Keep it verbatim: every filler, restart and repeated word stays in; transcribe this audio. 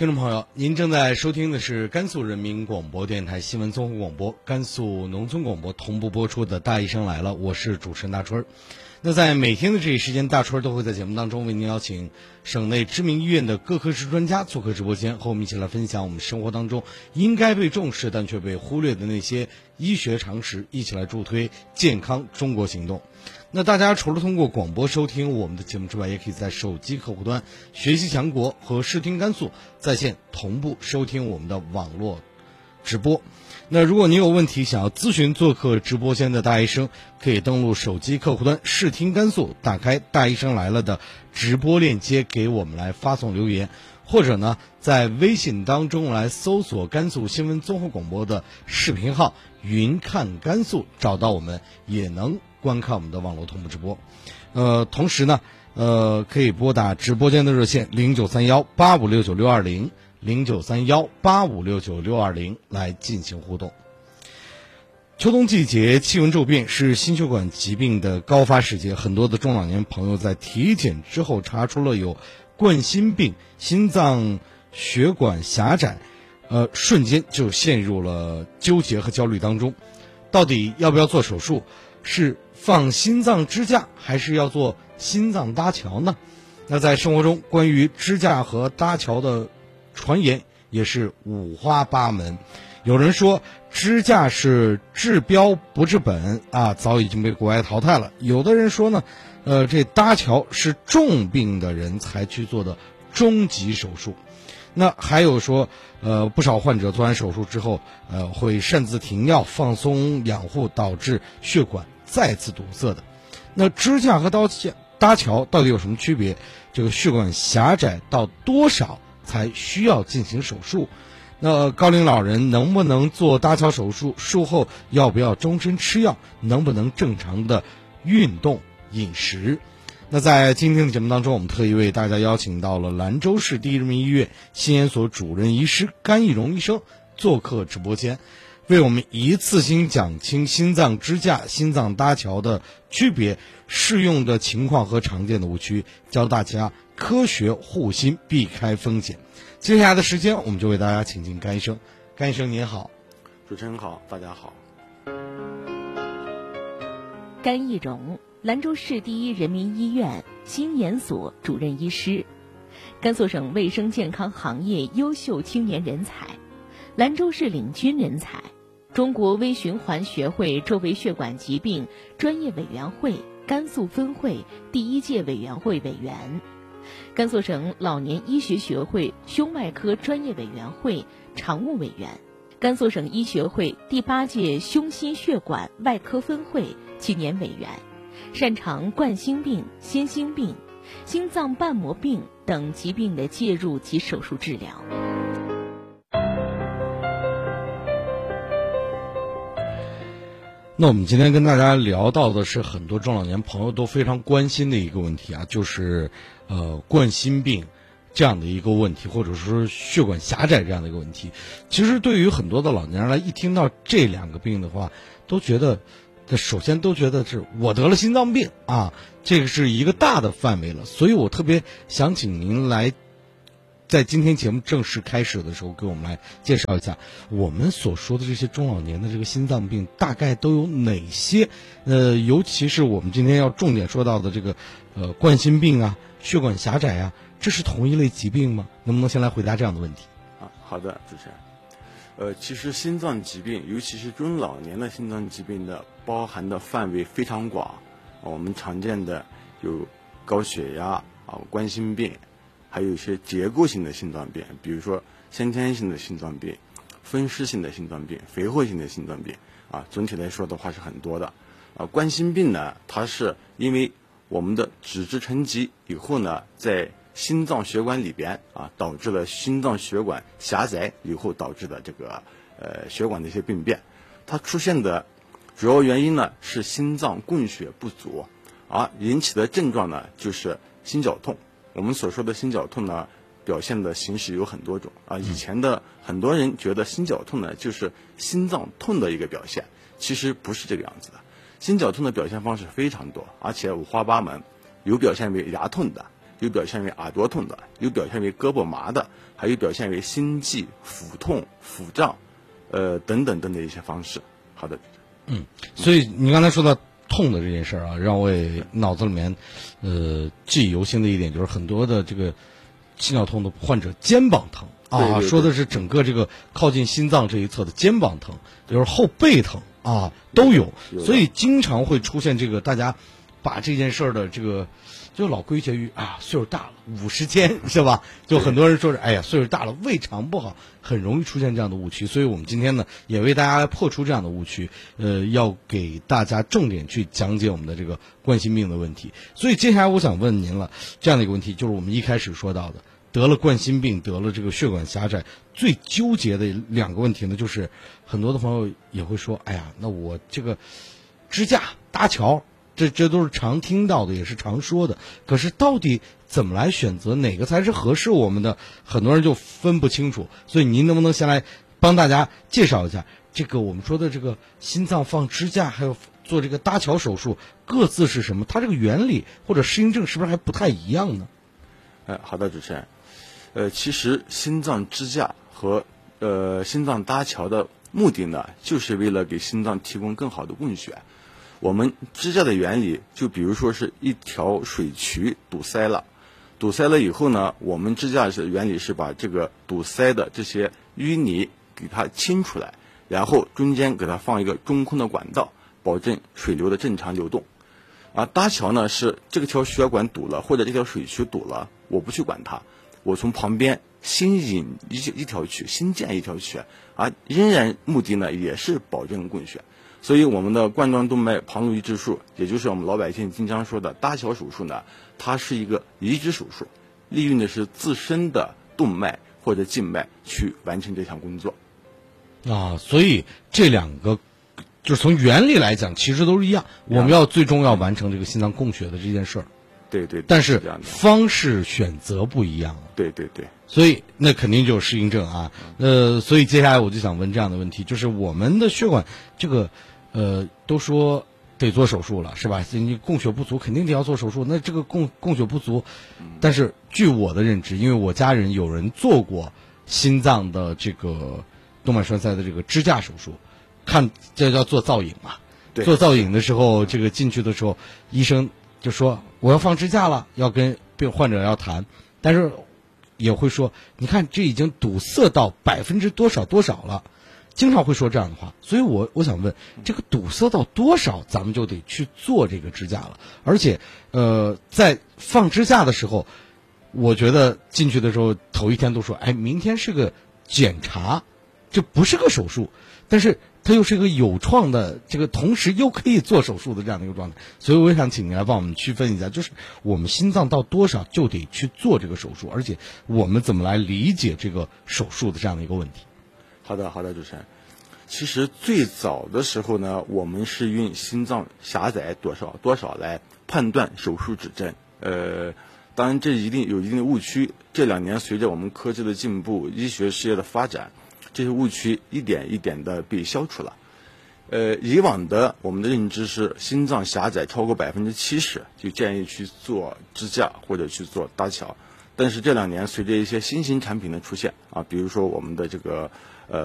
听众朋友，您正在收听的是甘肃人民广播电台新闻综合广播、甘肃农村广播同步播出的《大医生来了》，我是主持人大春儿。那在每天的这一时间，大春儿都会在节目当中为您邀请省内知名医院的各科室专家做客直播间，和我们一起来分享我们生活当中应该被重视但却被忽略的那些医学常识，一起来助推健康中国行动。那大家除了通过广播收听我们的节目之外，也可以在手机客户端学习强国和视听甘肃在线同步收听我们的网络直播。那如果您有问题想要咨询做客直播间的大医生，可以登录手机客户端视听甘肃，打开大医生来了的直播链接给我们来发送留言，或者呢在微信当中来搜索甘肃新闻综合广播的视频号云看甘肃，找到我们也能观看我们的网络同步直播。呃，同时呢，呃，可以拨打直播间的热线零九三幺八五六九六二零零九三幺八五六九六二零来进行互动。秋冬季节气温骤变是心血管疾病的高发时节，很多的中老年朋友在体检之后查出了有冠心病、心脏血管狭窄，呃，瞬间就陷入了纠结和焦虑当中。到底要不要做手术？是放心脏支架还是要做心脏搭桥呢？那在生活中关于支架和搭桥的传言也是五花八门。有人说支架是治标不治本啊，早已经被国外淘汰了。有的人说呢，呃，这搭桥是重病的人才去做的终极手术。那还有说，呃，不少患者做完手术之后，呃，会擅自停药、放松养护，导致血管再次堵塞的。那支架和搭搭桥到底有什么区别？这个血管狭窄到多少才需要进行手术？那高龄老人能不能做搭桥手术？术后要不要终身吃药？能不能正常的运动饮食？那在今天的节目当中，我们特意为大家邀请到了兰州市第一人民医院心研所主任医师甘义荣医生做客直播间，为我们一次性讲清心脏支架、心脏搭桥的区别、适用的情况和常见的误区，教大家科学护心，避开风险。接下来的时间，我们就为大家请进甘医生。甘医生您好。 主持人好，大家好。 甘义荣，兰州市第一人民医院心研所主任医师，甘肃省卫生健康行业优秀青年人才，兰州市领军人才，中国微循环学会周围血管疾病专业委员会甘肃分会第一届委员会委员，甘肃省老年医学学会胸外科专业委员会常务委员，甘肃省医学会第八届胸心血管外科分会青年委员，擅长冠心病、心心病、心脏瓣膜病等疾病的介入及手术治疗。 那我们今天跟大家聊到的是很多中老年朋友都非常关心的一个问题啊，就是呃冠心病这样的一个问题，或者说血管狭窄这样的一个问题。其实对于很多的老年人来，一听到这两个病的话，都觉得首先都觉得是我得了心脏病啊，这个是一个大的范围了。所以我特别想请您来在今天节目正式开始的时候，给我们来介绍一下我们所说的这些中老年的这个心脏病大概都有哪些？呃，尤其是我们今天要重点说到的这个呃冠心病啊、血管狭窄啊，这是同一类疾病吗？能不能先来回答这样的问题？ 啊，好的，主持人。呃，其实心脏疾病，尤其是中老年的心脏疾病的包含的范围非常广。我们常见的有高血压啊、冠心病。还有一些结构性的心脏病，比如说先天性的心脏病、风湿性的心脏病、肥厚性的心脏病啊，总体来说的话是很多的。啊，冠心病呢，它是因为我们的脂质沉积以后呢，在心脏血管里边啊，导致了心脏血管狭窄以后导致的这个呃血管的一些病变。它出现的主要原因呢是心脏供血不足，而引起的症状呢就是心绞痛。我们所说的心绞痛呢，表现的形式有很多种啊。以前的很多人觉得心绞痛呢就是心脏痛的一个表现，其实不是这个样子的。心绞痛的表现方式非常多，而且五花八门，有表现为牙痛的， 有表现为耳朵痛的，有表现为胳膊麻的，还有表现为心悸、腹痛、腹胀，呃等等等等一些方式。好的。 嗯，所以你刚才说到痛的这件事儿啊，让我也脑子里面呃记忆犹新的一点就是很多的这个心绞痛的患者肩膀疼啊， 对对对， 说的是整个这个靠近心脏这一侧的肩膀疼，就是后背疼啊都有，所以经常会出现这个大家把这件事儿的这个就老归结于啊岁数大了五十肩是吧？就很多人说是哎呀岁数大了胃肠不好，很容易出现这样的误区。所以我们今天呢也为大家来破除这样的误区，呃，要给大家重点去讲解我们的这个冠心病的问题。所以接下来我想问您了，这样的一个问题就是我们一开始说到的，得了冠心病，得了这个血管狭窄，最纠结的两个问题呢，就是很多的朋友也会说，哎呀，那我这个支架搭桥。这这都是常听到的，也是常说的。可是到底怎么来选择哪个才是合适我们的，很多人就分不清楚。所以您能不能先来帮大家介绍一下这个我们说的这个心脏放支架，还有做这个搭桥手术各自是什么？它这个原理或者适应症是不是还不太一样呢？ 哎，好的，主持人。呃，其实心脏支架和呃心脏搭桥的目的呢，就是为了给心脏提供更好的供血。我们支架的原理，就比如说是一条水渠堵塞了，堵塞了以后呢，我们支架的原理是把这个堵塞的这些淤泥给它清出来，然后中间给它放一个中空的管道，保证水流的正常流动。而搭桥呢，是这个条血管堵了，或者这条水渠堵了，我不去管它，我从旁边新引一一条渠，新建一条渠，而仍然目的呢也是保证供血。所以我们的冠状动脉旁路移植术，也就是我们老百姓经常说的搭桥手术呢，它是一个移植手术，利用的是自身的动脉或者静脉去完成这项工作。 啊，所以这两个就是从原理来讲，其实都是一样。我们要最终要完成这个心脏供血的这件事儿。 对 对, 对。 但是方式选择不一样。 对对对。 所以那肯定就有适应症啊。呃，所以接下来我就想问这样的问题，就是我们的血管这个。呃，都说得做手术了，是吧？你供血不足，肯定得要做手术。那这个供供血不足，但是据我的认知，因为我家人有人做过心脏的这个动脉栓塞的这个支架手术，看这叫做造影嘛。做造影的时候，这个进去的时候，医生就说我要放支架了，要跟病患者要谈，但是也会说，你看这已经堵塞到百分之多少多少了。经常会说这样的话，所以我我想问，这个堵塞到多少，咱们就得去做这个支架了。而且，呃，在放支架的时候，我觉得进去的时候头一天都说，哎，明天是个检查，这不是个手术，但是它又是一个有创的，这个同时又可以做手术的这样的一个状态。所以我想请您来帮我们区分一下，就是我们心脏到多少就得去做这个手术，而且我们怎么来理解这个手术的这样的一个问题。 好的，好的，主持人。其实最早的时候呢，我们是用心脏狭窄多少多少来判断手术指针。呃，当然这一定有一定的误区。这两年随着我们科技的进步，医学事业的发展，这些误区一点一点的被消除了。呃，以往的我们的认知是心脏狭窄超过百分之七十，就建议去做支架或者去做搭桥。但是这两年随着一些新型产品的出现啊，比如说我们的这个